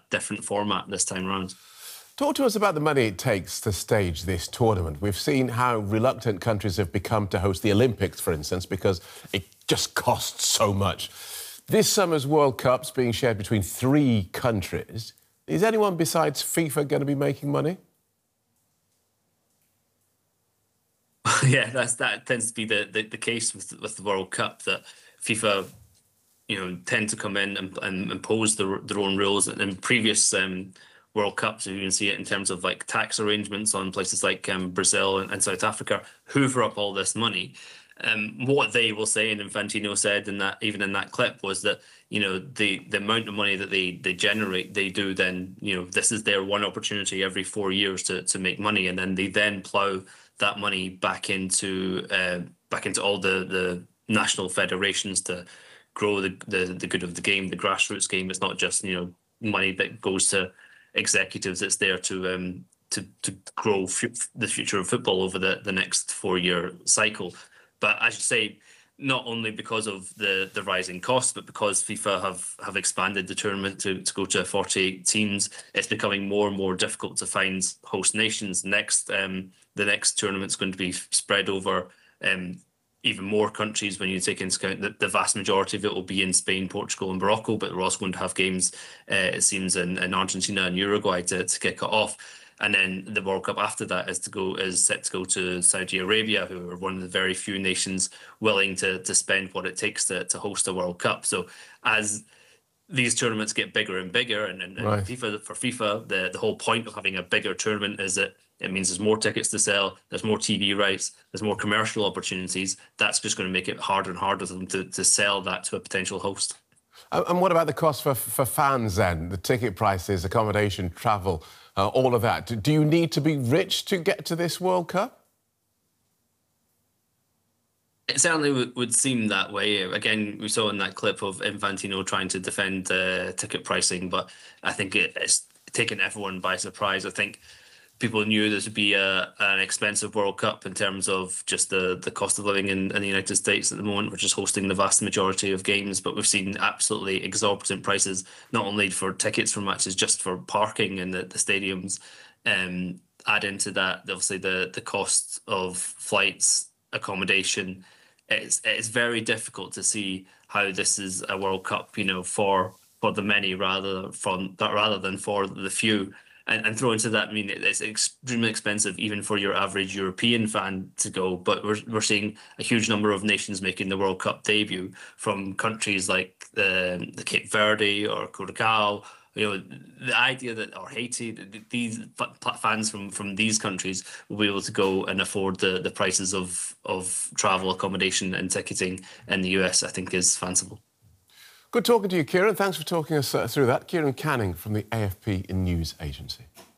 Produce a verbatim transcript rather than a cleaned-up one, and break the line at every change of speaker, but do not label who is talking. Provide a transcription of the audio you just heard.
different format this time around.
Talk to us about the money it takes to stage this tournament. We've seen how reluctant countries have become to host the Olympics, for instance, because it just costs so much. This summer's World Cup's being shared between three countries. Is anyone besides FIFA going to be making money?
Yeah, that's that tends to be the, the, the case with with the World Cup, that FIFA, you know, tend to come in and, and impose their, their own rules. In previous um, World Cups, you can see it in terms of like tax arrangements on places like um, Brazil and, and South Africa, hoover up all this money. Um, what they will say, and Infantino said in that, even in that clip, was that, you know, the the amount of money that they they generate, they do then, you know, this is their one opportunity every four years to to make money, and then they then plough that money back into uh, back into all the the national federations to grow the, the the good of the game, the grassroots game. It's not just, you know, money that goes to executives. It's there to um to to grow f the future of football over the the next four year cycle. But as you say, not only because of the the rising costs, but because FIFA have have expanded the tournament to, to go to forty-eight teams, it's becoming more and more difficult to find host nations. Next, um, the next tournament's going to be spread over um, even more countries when you take into account that the vast majority of it will be in Spain, Portugal, and Morocco. But we're also going to have games, uh, it seems, in, in Argentina and Uruguay to, to kick it off. And then the World Cup after that is to go is set to go to Saudi Arabia, who are one of the very few nations willing to to spend what it takes to to host a World Cup. So as these tournaments get bigger and bigger, and, and,
right.
and FIFA for FIFA, the the whole point of having a bigger tournament is that it means there's more tickets to sell, there's more T V rights, there's more commercial opportunities. That's just going to make it harder and harder for them to to sell that to a potential host.
And what about the cost for, for fans then? The ticket prices, accommodation, travel, uh, all of that. Do you need to be rich to get to this World Cup?
It certainly would, would seem that way. Again, we saw in that clip of Infantino trying to defend uh, ticket pricing, but I think it, it's taken everyone by surprise. I think people knew this would be a, an expensive World Cup in terms of just the, the cost of living in, in the United States at the moment, which is hosting the vast majority of games. But we've seen absolutely exorbitant prices, not only for tickets for matches, just for parking in the, the stadiums. Um, add into that, obviously, the, the cost of flights, accommodation. It's, it's very difficult to see how this is a World Cup, you know, for for the many rather from rather than for the few. And, and throw into that, I mean, it's extremely expensive even for your average European fan to go. But we're we're seeing a huge number of nations making the World Cup debut from countries like the, the Cape Verde or Curacao. You know, the idea that, or Haiti, these fans from from these countries will be able to go and afford the the prices of of travel, accommodation, and ticketing in the U S, I think, is fanciful.
Good talking to you, Kieran. Thanks for talking us uh, through that. Kieran Canning from the A F P News Agency.